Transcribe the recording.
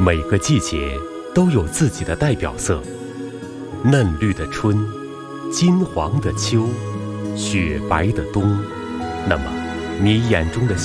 每个季节都有自己的代表色，嫩绿的春，金黄的秋，雪白的冬。那么，你眼中的